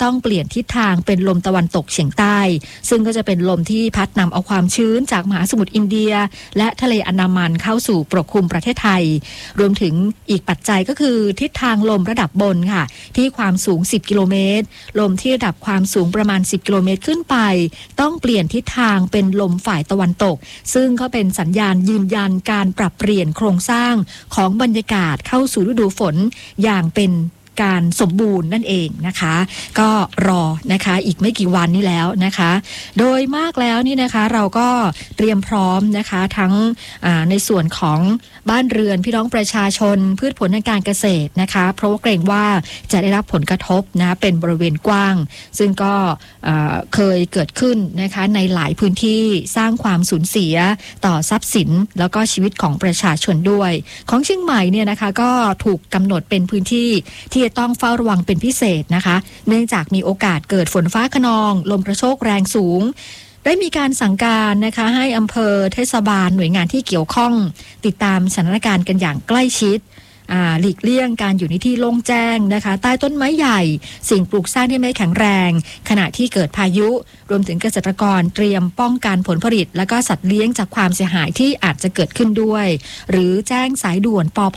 ต้องเปลี่ยนทิศทางเป็นลมตะวันตกเฉียงใต้ซึ่งก็จะเป็นลมที่พัดนำเอาความชื้นจากมหาสมุทรอินเดียและทะเลอันดามันเข้าสู่ปกคลุมประเทศไทยรวมถึงอีกปัจจัยก็คือทิศทางลมระดับบนค่ะที่ความสูง10กิโลเมตรลมที่ระดับความสูงประมาณ10กิโลเมตรขึ้นไปต้องเปลี่ยนทิศทางเป็นลมฝ่ายตะวันตกซึ่งก็เป็นสัญญาณยืนยันการปรับเปลี่ยนโครงสร้างของบรรยากาศเข้าสู่ฤดูฝนอย่างเป็นการสมบูรณ์นั่นเองนะคะก็รอนะคะอีกไม่กี่วันนี้แล้วนะคะโดยมากแล้วนี่นะคะเราก็เตรียมพร้อมนะคะทั้งในส่วนของบ้านเรือนพี่น้องประชาชนพืชผลทางการเกษตรนะคะเพราะว่าเกรงว่าจะได้รับผลกระทบนะเป็นบริเวณกว้างซึ่งก็เคยเกิดขึ้นนะคะในหลายพื้นที่สร้างความสูญเสียต่อทรัพย์สินแล้วก็ชีวิตของประชาชนด้วยของเชียงใหม่เนี่ยนะคะก็ถูกกำหนดเป็นพื้นที่ที่จะต้องเฝ้าระวังเป็นพิเศษนะคะเนื่องจากมีโอกาสเกิดฝนฟ้าคะนองลมกระโชกแรงสูงได้มีการสั่งการนะคะให้อำเภอเทศบาลหน่วยงานที่เกี่ยวข้องติดตามสถานการณ์กันอย่างใกล้ชิดหลีกเลี่ยงการอยู่ในที่โล่งแจ้งนะคะใต้ต้นไม้ใหญ่สิ่งปลูกสร้างที่ไม่แข็งแรงขณะที่เกิดพายุรวมถึงเกษตรกรเตรียมป้องกันผลผลิตและก็สัตว์เลี้ยงจากความเสียหายที่อาจจะเกิดขึ้นด้วยหรือแจ้งสายด่วนปพ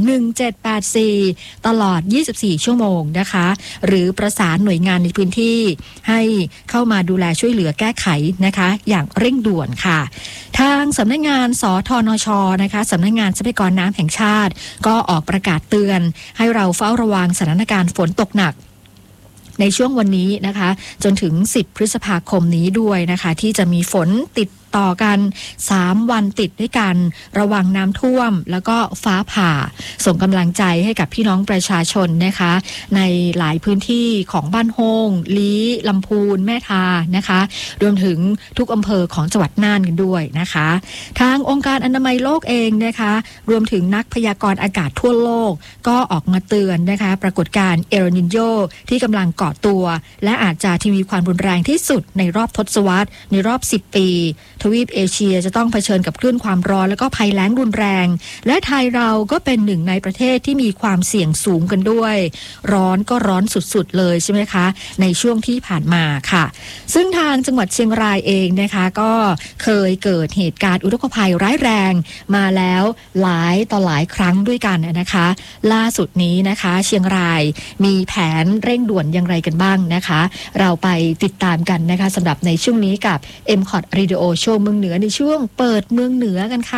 1784ตลอด24ชั่วโมงนะคะหรือประสานหน่วยงานในพื้นที่ให้เข้ามาดูแลช่วยเหลือแก้ไขนะคะอย่างเร่งด่วนค่ะทางสำนักงานสธนชนะคะสำนักงานทรัพยากรน้ำแห่งชาติก็ออกประกาศเตือนให้เราเฝ้าระวังสถานการณ์ฝนตกหนักในช่วงวันนี้นะคะจนถึง10พฤษภาคมนี้ด้วยนะคะที่จะมีฝนติดต่อกัน3วันติดด้วยกันระวังน้ำท่วมแล้วก็ฟ้าผ่าส่งกำลังใจให้กับพี่น้องประชาชนนะคะในหลายพื้นที่ของบ้านโฮงลี้ลำพูนแม่ทานะคะรวมถึงทุกอำเภอของจังหวัดน่านกันด้วยนะคะทางองค์การอนามัยโลกเองนะคะรวมถึงนักพยากรณ์อากาศทั่วโลกก็ออกมาเตือนนะคะปรากฏการณ์เอลนิโญที่กำลังก่อตัวและอาจจะทวีความรุนแรงที่สุดในรอบทศวรรษในรอบ10ปีทวีปเอเชียจะต้องเผชิญกับคลื่นความร้อนและก็ภัยแล้งรุนแรงและไทยเราก็เป็นหนึ่งในประเทศที่มีความเสี่ยงสูงกันด้วยร้อนก็ร้อนสุดๆเลยใช่ไหมคะในช่วงที่ผ่านมาค่ะซึ่งทางจังหวัดเชียงรายเองนะคะก็เคยเกิดเหตุการณ์อุทกภัยร้ายแรงมาแล้วหลายต่อหลายครั้งด้วยกันนะคะล่าสุดนี้นะคะเชียงรายมีแผนเร่งด่วนอย่างไรกันบ้างนะคะเราไปติดตามกันนะคะสำหรับในช่วงนี้กับ MCOT Radio Show เมืองเหนือในช่วงเปิดเมืองเหนือกันค่ะ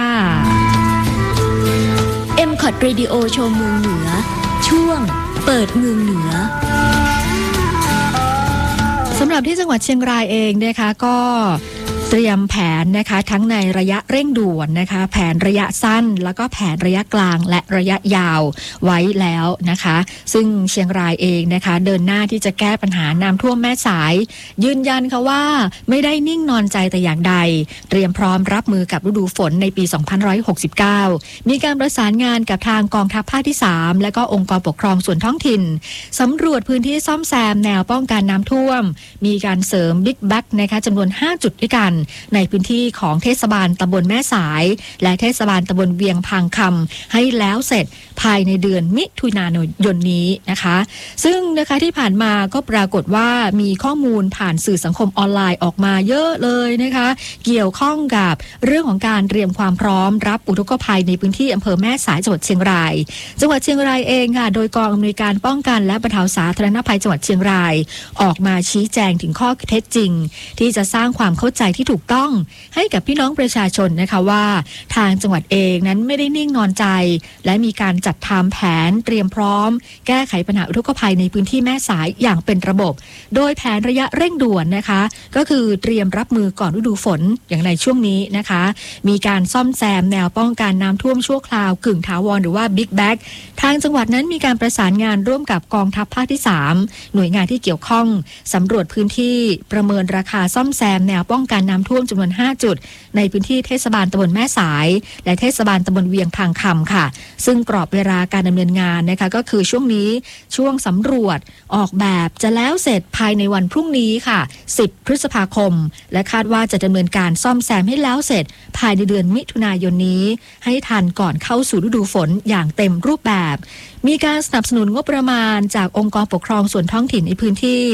MCOT Radio Show เมืองเหนือช่วงเปิดเมืองเหนือสำหรับที่จังหวัดเชียงรายเองนะคะก็เตรียมแผนนะคะทั้งในระยะเร่งด่วนนะคะแผนระยะสั้นแล้วก็แผนระยะกลางและระยะยาวไว้แล้วนะคะซึ่งเชียงรายเองนะคะเดินหน้าที่จะแก้ปัญหาน้ำท่วมแม่สายยืนยันค่ะว่าไม่ได้นิ่งนอนใจแต่อย่างใดเตรียมพร้อมรับมือกับฤดูฝนในปี2569มีการประสานงานกับทางกองทัพภาคที่3และก็องค์กรปกครองส่วนท้องถิ่นสำรวจพื้นที่ซ่อมแซมแนวป้องกันน้ำท่วมมีการเสริมบิ๊กแบ็กนะคะจำนวน5จุดด้วยกันในพื้นที่ของเทศบาลตำบลแม่สายและเทศบาลตำบลเวียงพังคำให้แล้วเสร็จภายในเดือนมิถุนายนนี้นะคะซึ่งนะคะที่ผ่านมาก็ปรากฏว่ามีข้อมูลผ่านสื่อสังคมออนไลน์ออกมาเยอะเลยนะคะเกี่ยวข้องกับเรื่องของการเตรียมความพร้อมรับอุทกภัยในพื้นที่อำเภอแม่สายจังหวัดเชียงรายจังหวัดเชียงรายเองค่ะโดยกองอำนวยการป้องกันและบรรเทาสาธารณภัยจังหวัดเชียงรายออกมาชี้แจงถึงข้อเท็จจริงที่จะสร้างความเข้าใจที่ถูกต้องให้กับพี่น้องประชาชนนะคะว่าทางจังหวัดเองนั้นไม่ได้นิ่งนอนใจและมีการจัดทำแผนเตรียมพร้อมแก้ไขปัญหาอุทกภัยในพื้นที่แม่สายอย่างเป็นระบบโดยแผนระยะเร่งด่วนนะคะก็คือเตรียมรับมือก่อนฤดูฝนอย่างในช่วงนี้นะคะมีการซ่อมแซมแนวป้องกันน้ำท่วมชั่วคราวกึ่งถาวรหรือว่าบิ๊กแบ็กทางจังหวัดนั้นมีการประสานงานร่วมกับกองทัพภาคที่3หน่วยงานที่เกี่ยวข้องสำรวจพื้นที่ประเมินราคาซ่อมแซมแนวป้องกันน้ำท่วมจำนวน5จุดในพื้นที่เทศบาลตำบลแม่สายและเทศบาลตำบลเวียงพังคำค่ะซึ่งกรอบเวลาการดำเนินงานนะคะก็คือช่วงนี้ช่วงสำรวจออกแบบจะแล้วเสร็จภายในวันพรุ่งนี้ค่ะ10พฤษภาคมและคาดว่าจะดำเนินการซ่อมแซมให้แล้วเสร็จภายในเดือนมิถุนายนนี้ให้ทันก่อนเข้าสู่ฤดูฝนอย่างเต็มรูปแบบมีการสนับสนุนงบประมาณจากองค์กรปกครองส่วนท้องถิ่นในพื้นที่